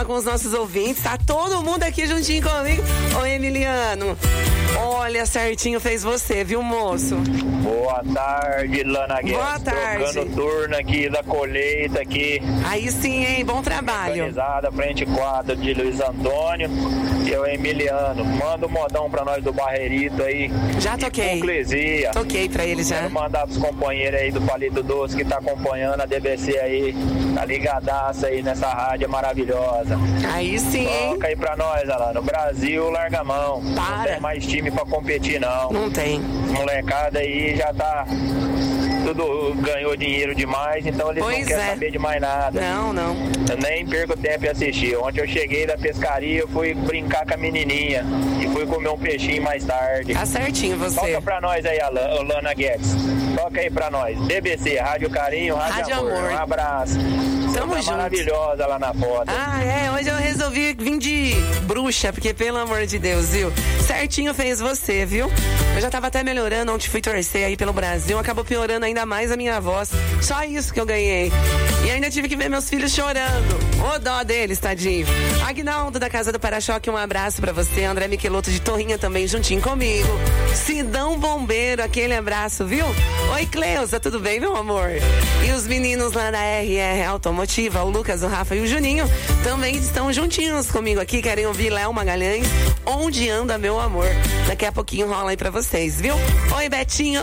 com os nossos ouvintes. Tá todo mundo aqui juntinho comigo. Ô, Emiliano, olha, certinho fez você, viu, moço? Boa tarde, Lana Guedes. Boa tarde. Tocando turno aqui da colheita aqui. Aí sim, hein? Bom trabalho. Organizada, frente 4 de Luiz Antônio e o Emiliano. Manda um modão pra nós do Barreirito aí. Já toquei. Eclesia. Toquei pra eles já. Quero mandar pros companheiros aí do Palito Doce que tá acompanhando a DBC aí. Tá ligadaça aí nessa rádio maravilhosa. Aí sim, hein? Toca aí pra nós, Alana. O Brasil larga a mão. Para. Não tem mais time pra competir, não. Não tem. Molecada aí já tá... Tudo ganhou dinheiro demais, então eles não querem saber de mais nada. Não. Eu nem perco tempo em assistir. Ontem eu cheguei da pescaria, eu fui brincar com a menininha e fui comer um peixinho mais tarde. Tá certinho você. Toca pra nós aí, Lana Guedes. Toca aí pra nós. BBC, Rádio Carinho, Rádio Amor. Um abraço. Tamo junto. Maravilhosa lá na foto. Ah, é. Hoje eu resolvi vir de bruxa, porque pelo amor de Deus, viu? Certinho fez você, viu? Eu já tava até melhorando, ontem fui torcer aí pelo Brasil, acabou piorando ainda mais a minha voz. Só isso que eu ganhei. E ainda tive que ver meus filhos chorando. Ô dó deles, tadinho. Aguinaldo da Casa do Para-Choque, um abraço pra você. André Miqueloto de Torrinha também juntinho comigo. Sidão Bombeiro, aquele abraço, viu? Oi, Cleusa, tudo bem, meu amor? E os meninos lá da RR Automotiva, o Lucas, o Rafa e o Juninho, também estão juntinhos comigo aqui, querem ouvir Léo Magalhães, Onde Anda Meu Amor. Daqui a pouquinho rola aí pra vocês, viu? Oi, Betinho.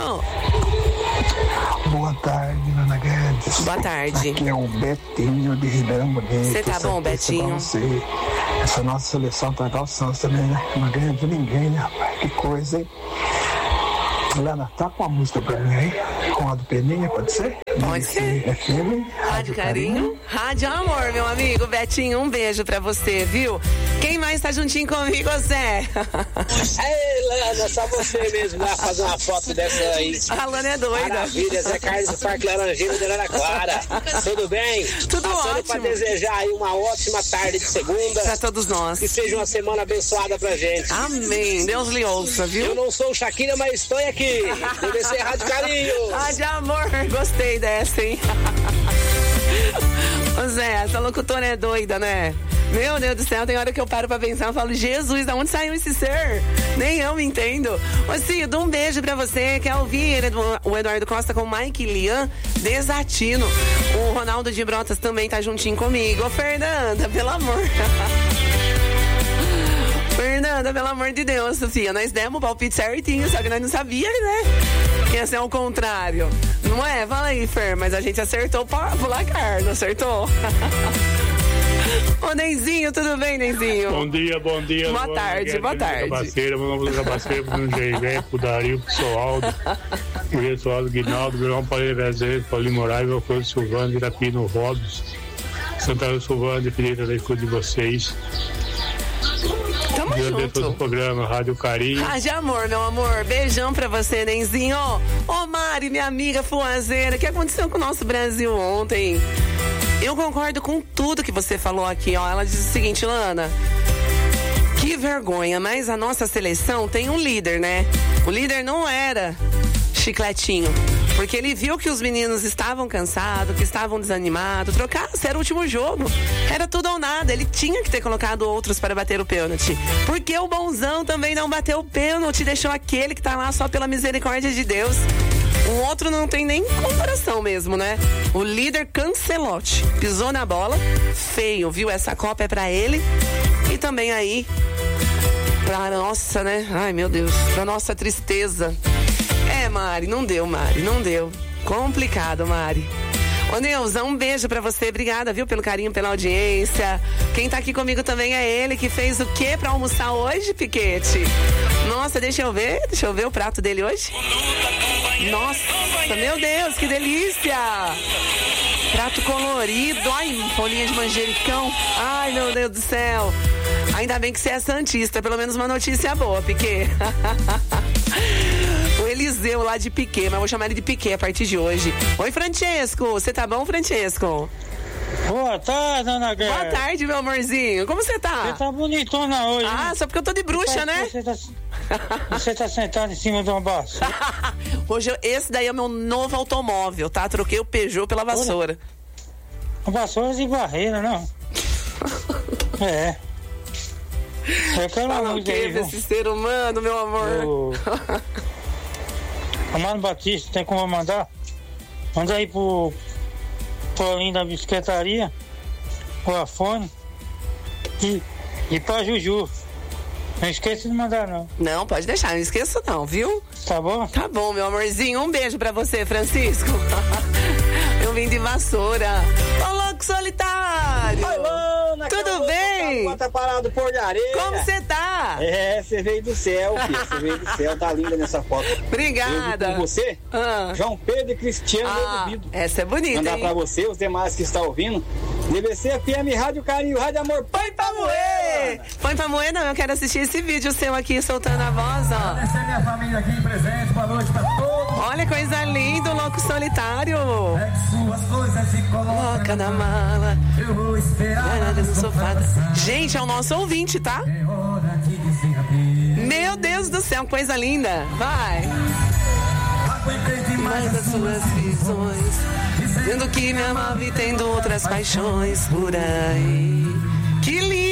Boa tarde, Lana Guedes. Boa tarde. Aqui é o Betinho de Ribeirão Bonito. Você tá bom, Betinho? Essa nossa seleção tá calçando também, né? Não ganha de ninguém, né, rapaz? Que coisa, hein? Lana, tá com a música pra mim aí? Com a do Peninha, pode ser? Pode ser. FM, Rádio Carinho, Rádio Amor, meu amigo. Betinho, um beijo pra você, viu? Quem mais tá juntinho comigo, Zé? Ei, Lana, só você mesmo vai fazer uma foto dessa aí. A Lana é doida. Maravilha, Zé Carlos do Parque Laranjeiro de Araraquara. Tudo bem? Tudo Passando ótimo. pra desejar aí uma ótima tarde de segunda. Pra todos nós. Que seja uma semana abençoada pra gente. Amém. Deus lhe ouça, viu? Eu não sou o Shakira, mas estou aqui. BBC Rádio Carinho. Rádio Amor, gostei dessa, hein? Ô Zé, essa locutora é doida, né? Meu Deus do céu, tem hora que eu paro pra pensar e falo, Jesus, da onde saiu esse ser? Nem eu me entendo. Ô Cido, um beijo pra você. Quer ouvir o Eduardo Costa com o Mike Lian, Desatino. O Ronaldo de Brotas também tá juntinho comigo. Ô Fernanda, pelo amor. Fernanda, pelo amor de Deus, Sofia, nós demos o palpite certinho, só que nós não sabíamos, né? Que ia ser ao contrário. Não é? Fala aí, Fer, mas a gente acertou o placar, não acertou? Ô, Neizinho, tudo bem, Neizinho? Bom dia. Boa tarde. Meu nome é Cabaceira, pro Jeivé, pro Dario, pro Soaldo, pro Resualdo Guinaldo, meu nome é Paulo Paulinho Moraes, meu filho Silvano, Virapino Robson, Santana Silvano, definida da escuta de vocês. Tamo junto. Do programa Rádio Carinho. Rádio Amor, meu amor. Beijão pra você, Nenzinho. Ô, Mari, minha amiga fuazeira, o que aconteceu com o nosso Brasil ontem? Eu concordo com tudo que você falou aqui, ó. Ela diz o seguinte, Lana, que vergonha, mas a nossa seleção tem um líder, né? O líder não era Chicletinho, porque ele viu que os meninos estavam cansados, que estavam desanimados, trocasse, era o último jogo, era tudo ou nada, ele tinha que ter colocado outros para bater o pênalti, porque o bonzão também não bateu o pênalti, deixou aquele que tá lá só pela misericórdia de Deus. O outro não tem nem comparação mesmo, né? O líder Cancelotti pisou na bola, feio, viu? Essa Copa é pra ele e também aí pra nossa, né? Ai, meu Deus, pra nossa tristeza. Mari, não deu, Mari, não deu. Complicado, Mari. Ô, Neuza, um beijo pra você. Obrigada, viu, pelo carinho, pela audiência. Quem tá aqui comigo também é ele, que fez o quê pra almoçar hoje, Piquete? Nossa, deixa eu ver o prato dele hoje. Nossa, meu Deus, que delícia! Prato colorido, ai, bolinha de manjericão. Ai, meu Deus do céu. Ainda bem que você é santista, pelo menos uma notícia boa, Piquet. O Eliseu lá de Piquet, mas vou chamar ele de Piquet a partir de hoje. Oi, Francesco, você tá bom, Francesco? Boa tarde, Ana Guerra. Boa tarde, meu amorzinho. Como você tá? Você tá bonitona hoje. Ah, só porque eu tô de bruxa, né? Você tá sentado em cima de uma vassoura. Hoje, esse daí é o meu novo automóvel, tá? Troquei o Peugeot pela vassoura. Vassoura de barreira, não? É. Eu quero uma Fala o música quê aí, viu? desse ser humano, meu amor? Amado Batista, tem como mandar? Manda aí pro Paulinho da Bisquetaria, o Afone e pra Juju. Não esqueça de mandar, não. Não, pode deixar, não esqueça não, viu? Tá bom? Tá bom, meu amorzinho. Um beijo pra você, Francisco. Eu vim de vassoura. Ô, louco solitário. Oi, Lana, tudo bem? Tá parado por de areia. Como você tá? É, você veio do céu, filho. Você veio do céu, tá linda nessa foto. Obrigada. Eu vi com você, João Pedro e Cristiano Duvido. Essa é bonita, mandar hein? pra você, os demais que estão ouvindo. DBC, FM, Rádio Carinho, Rádio Amor. Põe pra moer! Põe pra moer, não. Eu quero assistir esse vídeo seu aqui, soltando a voz, ó. Essa é minha família aqui presente. Boa noite pra todos. Olha, coisa linda, o louco solitário. Pegue suas coisas e Coloca na mala. Eu vou esperar no sofá. Gente, é o nosso ouvinte, tá? É hora de dizer adeus. Meu Deus do céu, coisa linda. Vai. Aguentei demais Das suas visões, dizendo que me amava e tendo outras paixões por aí. Que lindo!